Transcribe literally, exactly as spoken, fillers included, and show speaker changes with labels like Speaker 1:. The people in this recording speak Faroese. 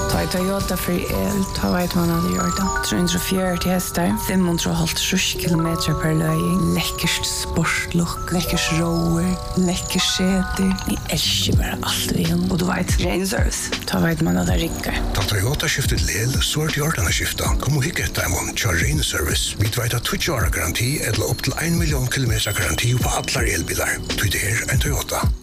Speaker 1: Ta i Toyota för el, ta vet man hade gjort det. trehundrafjøruti hästar, femhundrahalvtrýss kilometer per löjning. Läckert sportlook, läckert rower, läckert seter. Ni älskar bara allt vi har. Och du vet, ren service. Ta vet man hade rickar.
Speaker 2: Ta Toyota skiftet lel, så är det gjort att skifta. Kom och hicka ett diamond, kör ren service. Vi vet att tjugo år garanti eller upp till en miljon kilometer garanti på alla elbilar. Du det är en Toyota.